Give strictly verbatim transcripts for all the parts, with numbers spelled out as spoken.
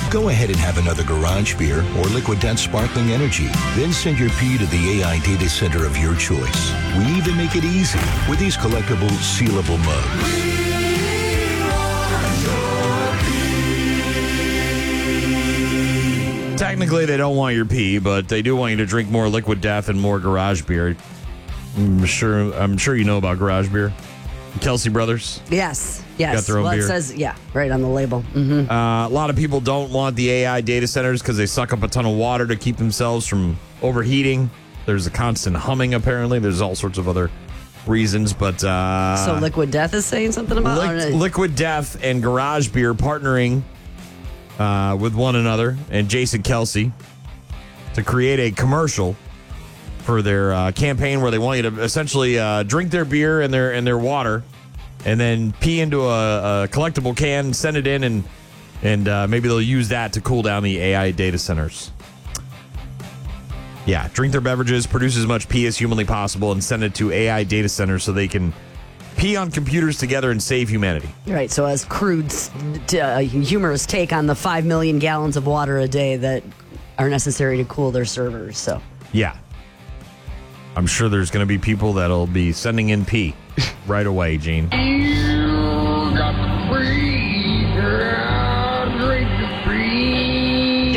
Go ahead and have another garage beer or Liquid Death Sparkling Energy. Then send your pee to the A I data center of your choice. We even make it easy with these collectible, sealable mugs. Technically, they don't want your pee, but they do want you to drink more Liquid Death and more garage beer. I'm sure. I'm sure you know about garage beer. Kelsey Brothers. Yes. Yes. Got their own well, beer. it says, yeah, right on the label. Mm-hmm. Uh, a lot of people don't want the A I data centers because they suck up a ton of water to keep themselves from overheating. There's a constant humming, apparently. There's all sorts of other reasons, but... Uh, so Liquid Death is saying something about Liq- Liquid Death and Garage Beer partnering uh, with one another and Jason Kelsey to create a commercial for their uh, campaign where they want you to essentially uh, drink their beer and their and their water and then pee into a, a collectible can, send it in, and and uh, maybe they'll use that to cool down the A I data centers. Yeah, drink their beverages, produce as much pee as humanly possible, and send it to A I data centers so they can pee on computers together and save humanity. Right, so as crude, uh, humorous take on the five million gallons of water a day that are necessary to cool their servers. So yeah. I'm sure there's going to be people that'll be sending in pee right away, Gene. You got the free, drink the free.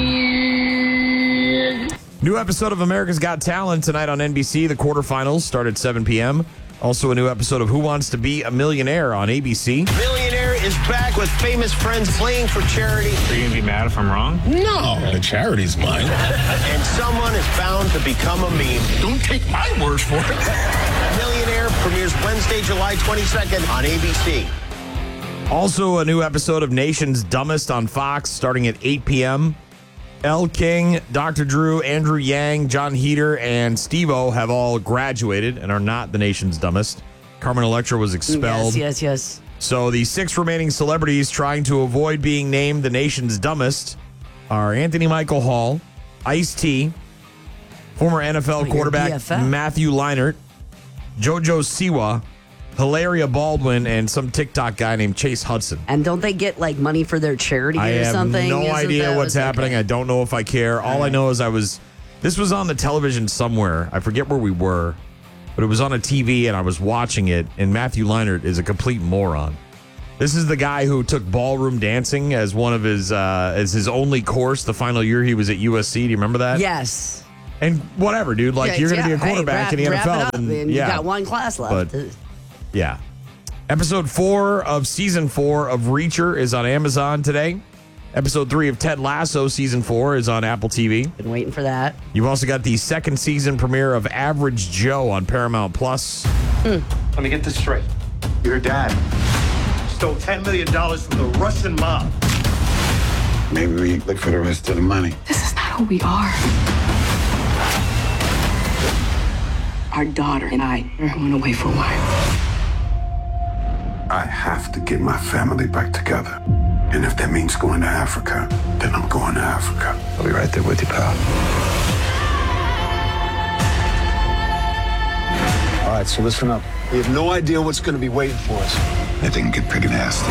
New episode of America's Got Talent tonight on N B C. The quarterfinals start at seven p.m. Also a new episode of Who Wants to Be a Millionaire on A B C. Millionaire is back with famous friends playing for charity. Are you going to be mad if I'm wrong? No, the charity's mine. And someone is bound to become a meme. Don't take my word for it. Millionaire premieres Wednesday, July twenty-second on A B C. Also a new episode of Nation's Dumbest on Fox starting at eight p.m. Elle King, Doctor Drew, Andrew Yang, John Heder, and Steve-O have all graduated and are not the nation's dumbest. Carmen Electra was expelled. Yes, yes, yes. So the six remaining celebrities trying to avoid being named the nation's dumbest are Anthony Michael Hall, Ice-T, former N F L Oh, quarterback your B F F. Matthew Leinart, JoJo Siwa, Hilaria Baldwin, and some TikTok guy named Chase Hudson. And don't they get like money for their charity I or have something? no Isn't idea that what's okay? happening. I don't know if I care. All, All I right. know is I was, this was on the television somewhere. I forget where we were, but it was on a T V and I was watching it, and Matthew Leinart is a complete moron. This is the guy who took ballroom dancing as one of his, uh, as his only course the final year he was at U S C. Do you remember that? Yes. And whatever, dude. Like, Yeah, you're going to yeah. be a quarterback Hey, in the wrap, N F L. wrap it up, and, and yeah. You got one class left. But- Yeah. Episode four of season four of Reacher is on Amazon today. Episode three of Ted Lasso season four is on Apple T V. Been waiting for that. You've also got the second season premiere of Average Joe on Paramount Plus. Let me get this straight. Your dad stole ten million dollars from the Russian mob. Maybe we look for the rest of the money. This is not who we are. Our daughter and I are going away for a while. I have to get my family back together. And if that means going to Africa, then I'm going to Africa. I'll be right there with you, pal. All right, so listen up. We have no idea what's going to be waiting for us. That thing can get pretty nasty.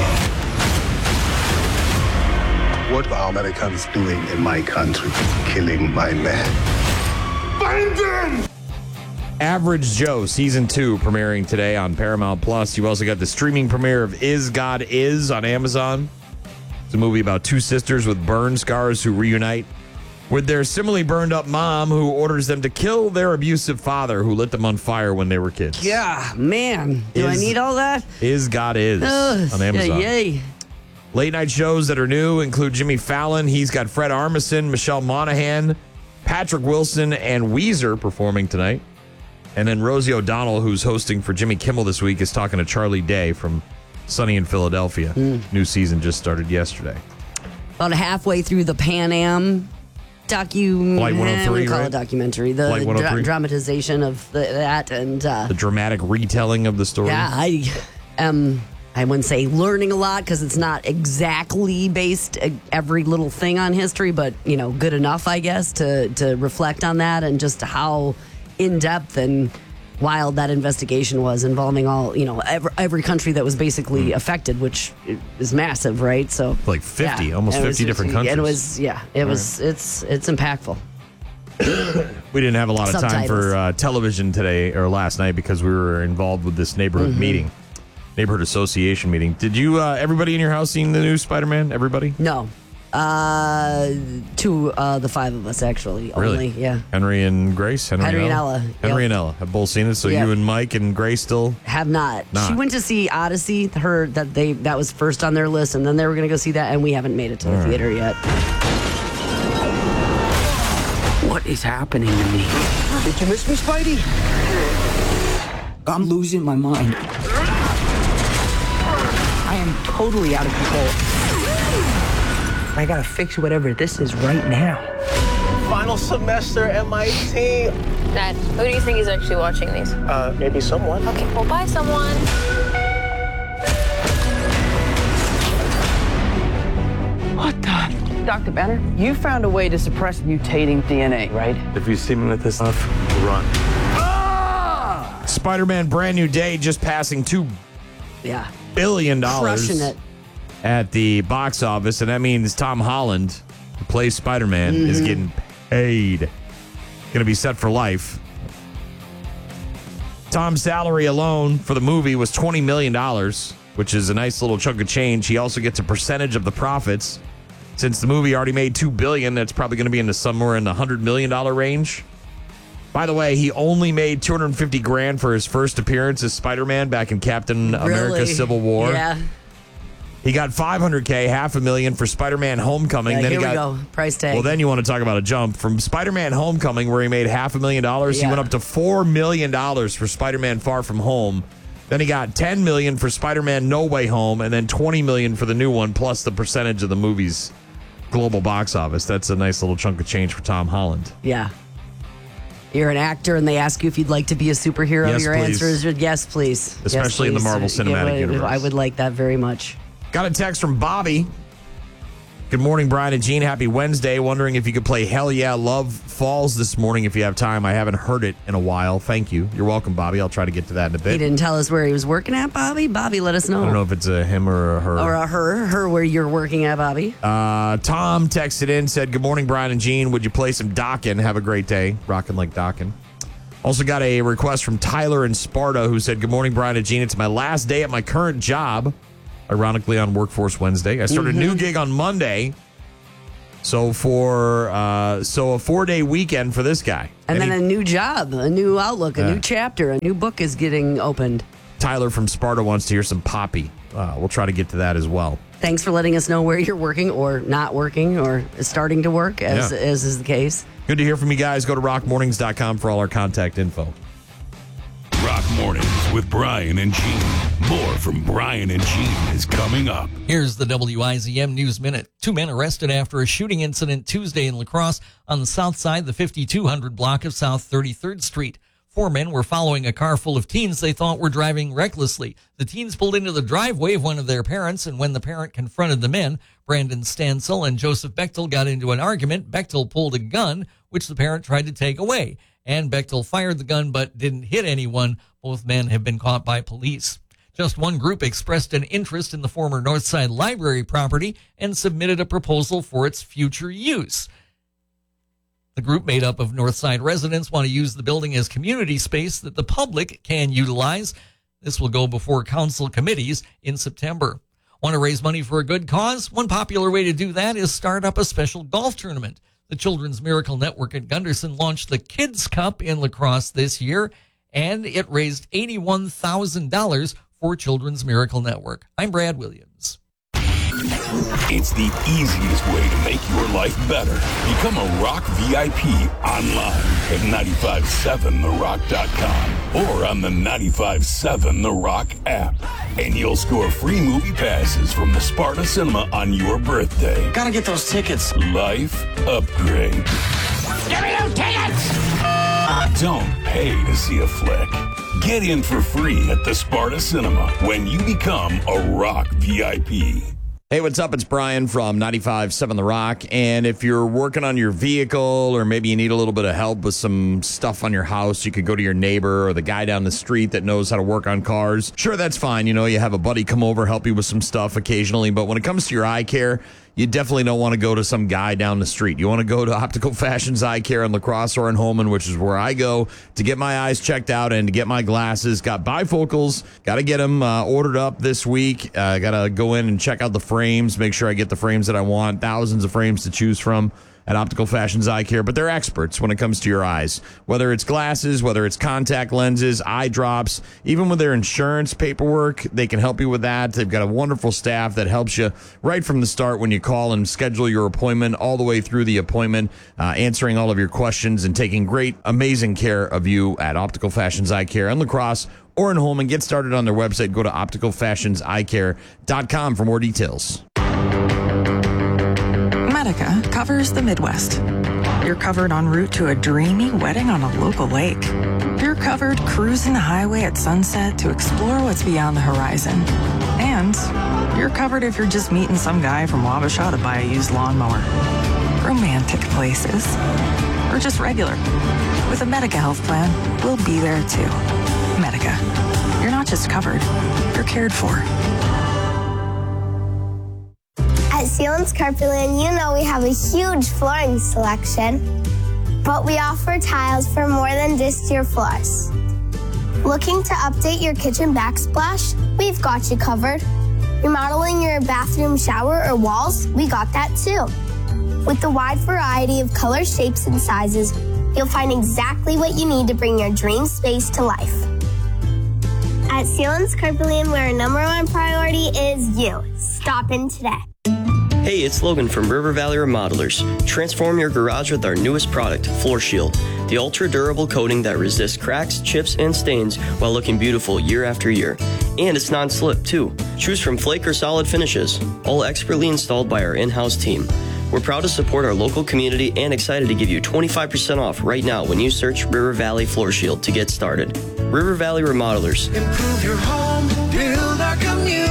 What are Americans doing in my country? Killing my men. Find them! Average Joe season two premiering today on Paramount Plus. You've also got the streaming premiere of Is God Is on Amazon. It's a movie about two sisters with burn scars who reunite with their similarly burned up mom who orders them to kill their abusive father who lit them on fire when they were kids. Yeah, man. Do I Is- need all that? Is God Is Ugh, on Amazon. Yay, yay. Late night shows that are new include Jimmy Fallon. He's got Fred Armisen, Michelle Monaghan, Patrick Wilson, and Weezer performing tonight. And then Rosie O'Donnell, who's hosting for Jimmy Kimmel this week, is talking to Charlie Day from Sunny in Philadelphia. Mm. New season just started yesterday. About halfway through the Pan Am docu. Flight one oh three, we call right? it documentary. The Flight one oh three. dra- dramatization of the, that, and uh, The dramatic retelling of the story. yeah, I am. I wouldn't say learning a lot because it's not exactly based uh, every little thing on history, but you know, good enough, I guess, to to reflect on that and just how in depth and wild that investigation was, involving all, you know, every, every country that was basically Mm. affected, which is massive, right? So Like fifty, yeah, almost it fifty was- different countries. And it was, yeah, it was, it's, it's impactful. We didn't have a lot of time Subtitles. for uh, television today or last night because we were involved with this neighborhood Mm-hmm. meeting, neighborhood association meeting. Did you, uh, everybody in your house seen the new Spider-Man? Everybody? No. Uh, two, uh, the five of us, actually. Really? Only, yeah. Henry and Grace? Henry, Henry and Ella. Henry Yep. and Ella have both seen it. So Yep. you and Mike and Grace still? Have not. Not. She went to see Odyssey. Her that they that was first on their list, and then they were going to go see that, and we haven't made it to the right. theater yet. What is happening to me? Did you miss me, Spidey? I'm losing my mind. I am totally out of control. I gotta fix whatever this is right now. Final semester M I T. Dad, who do you think is actually watching these? Uh, maybe someone. Okay, well, bye, someone. What the? Doctor Banner, you found a way to suppress mutating D N A, right? If you see me with this stuff, run. Spider-Man Brand New Day just passing two Yeah. billion dollars Crushing it. at the box office, and that means Tom Holland, who plays Spider-Man, is getting paid. Going to be set for life. Tom's salary alone for the movie was twenty million dollars, which is a nice little chunk of change. He also gets a percentage of the profits. Since the movie already made two billion dollars, that's probably going to be in the somewhere in the one hundred million dollars range. By the way, he only made two hundred fifty grand for his first appearance as Spider-Man back in Captain America Really? Civil War. Yeah. He got five hundred K, half a million for Spider-Man Homecoming. Yeah, then here he we got, go. Price tag. Well, then you want to talk about a jump. From Spider-Man Homecoming, where he made half a million dollars, he Yeah. went up to four million dollars for Spider-Man Far From Home. Then he got ten million dollars for Spider-Man No Way Home, and then twenty million dollars for the new one, plus the percentage of the movie's global box office. That's a nice little chunk of change for Tom Holland. Yeah. You're an actor, and they ask you if you'd like to be a superhero. Yes, Your please. answer is yes, please. Yes, Especially in the please. Marvel Yeah, Cinematic I- Universe. I would like that very much. Got a text from Bobby. Good morning, Brian and Gene. Happy Wednesday. Wondering if you could play Hell Yeah, Love Falls this morning if you have time. I haven't heard it in a while. Thank you. You're welcome, Bobby. I'll try to get to that in a He bit. didn't tell us where he was working at, Bobby. Bobby, let us know. I don't know if it's a him or a her. Or a her. Her where you're working at, Bobby. Uh, Tom texted in, said, good morning, Brian and Gene. Would you play some Dockin'? Have a great day. Rockin' like Dockin'. Also got a request from Tyler in Sparta, who said, good morning, Brian and Gene. It's my last day at my current job, ironically on Workforce Wednesday. I started Mm-hmm. a new gig on Monday. So for uh, so a four-day weekend for this guy. And Any- then a new job, a new outlook, a Yeah. new chapter, a new book is getting opened. Tyler from Sparta wants to hear some Poppy. Uh, we'll try to get to that as well. Thanks for letting us know where you're working or not working or starting to work, as, Yeah. as is the case. Good to hear from you guys. Go to rock mornings dot com for all our contact info. Rock Mornings with Brian and Gene. More from Brian and Gene is coming up. Here's the W I Z M News Minute. Two men arrested after a shooting incident Tuesday in La Crosse on the south side, the fifty-two hundred block of South thirty-third Street. Four men were following a car full of teens they thought were driving recklessly. The teens pulled into the driveway of one of their parents, and when the parent confronted the men, Brandon Stansel and Joseph Bechtel got into an argument. Bechtel pulled a gun, which the parent tried to take away, and Bechtel fired the gun but didn't hit anyone. Both men have been caught by police. Just one group expressed an interest in the former Northside Library property and submitted a proposal for its future use. The group, made up of Northside residents, want to use the building as community space that the public can utilize. This will go before council committees in September. Want to raise money for a good cause? One popular way to do that is start up a special golf tournament. The Children's Miracle Network at Gunderson launched the Kids Cup in La Crosse this year, and it raised eighty-one thousand dollars for Children's Miracle Network. I'm Brad Williams. It's the easiest way to make your life better. Become a Rock V I P online at nine five seven the rock dot com or on the nine five seven The Rock app. And you'll score free movie passes from the Sparta Cinema on your birthday. Gotta get those tickets. Life upgrade. Give me those tickets! Don't pay to see a flick. Get in for free at the Sparta Cinema when you become a Rock V I P. Hey, what's up? It's Brian from ninety-five point seven The Rock. And if you're working on your vehicle or maybe you need a little bit of help with some stuff on your house, you could go to your neighbor or the guy down the street that knows how to work on cars. Sure, that's fine. You know, you have a buddy come over, help you with some stuff occasionally. But when it comes to your eye care, you definitely don't want to go to some guy down the street. You want to go to Optical Fashions Eye Care in La Crosse or in Holman, which is where I go to get my eyes checked out and to get my glasses. Got bifocals. Got to get them uh, ordered up this week. Uh, got to go in and check out the frames, make sure I get the frames that I want. Thousands of frames to choose from at Optical Fashions Eye Care, but they're experts when it comes to your eyes. Whether it's glasses, whether it's contact lenses, eye drops, even with their insurance paperwork, they can help you with that. They've got a wonderful staff that helps you right from the start when you call and schedule your appointment, all the way through the appointment, uh, answering all of your questions and taking great, amazing care of you at Optical Fashions Eye Care in La Crosse or in Holman. Get started on their website. Go to optical fashions eye care dot com for more details. Medica covers the Midwest. You're covered en route to a dreamy wedding on a local lake. You're covered cruising the highway at sunset to explore what's beyond the horizon. And you're covered if you're just meeting some guy from Wabasha to buy a used lawnmower. Romantic places. Or just regular. With a Medica health plan, we'll be there too. Medica. You're not just covered, you're cared for. At Sealands Carpetland, you know we have a huge flooring selection, but we offer tiles for more than just your floors. Looking to update your kitchen backsplash? We've got you covered. Remodeling your bathroom shower or walls? We got that too. With the wide variety of colors, shapes, and sizes, you'll find exactly what you need to bring your dream space to life. At Sealands Carpetland, where our number one priority is you. Stop in today. Hey, it's Logan from River Valley Remodelers. Transform your garage with our newest product, Floor Shield, the ultra-durable coating that resists cracks, chips, and stains while looking beautiful year after year. And it's non-slip, too. Choose from flake or solid finishes, all expertly installed by our in-house team. We're proud to support our local community and excited to give you twenty-five percent off right now when you search River Valley Floor Shield to get started. River Valley Remodelers. Improve your home, build our community.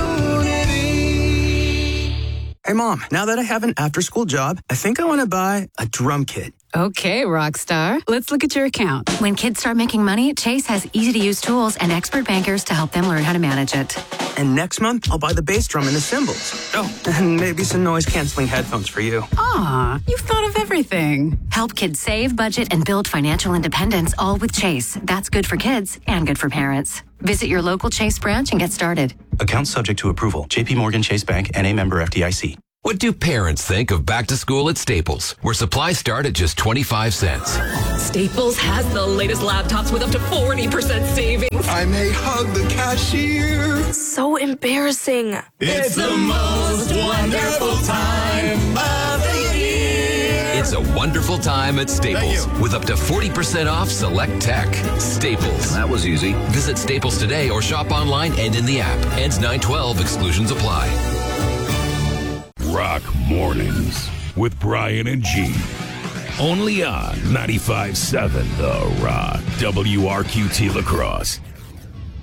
Hey, Mom, now that I have an after-school job, I think I want to buy a drum kit. Okay, Rockstar. Let's look at your account. When kids start making money, Chase has easy-to-use tools and expert bankers to help them learn how to manage it. And next month, I'll buy the bass drum and the cymbals. Oh, and maybe some noise-canceling headphones for you. Aw, you've thought of everything. Help kids save, budget, and build financial independence, all with Chase. That's good for kids and good for parents. Visit your local Chase branch and get started. Account subject to approval. J P Morgan Chase Bank, N A member F D I C. What do parents think of back to school at Staples, where supplies start at just twenty-five cents? Staples has the latest laptops with up to forty percent savings. I may hug the cashier. So embarrassing. It's the most wonderful time of the year. It's a wonderful time at Staples with up to forty percent off select tech. Staples. That was easy. Visit Staples today or shop online and in the app. Ends nine twelve. Exclusions apply. Rock Mornings with Brian and Gene. Only on ninety-five point seven The Rock, W R Q T La Crosse.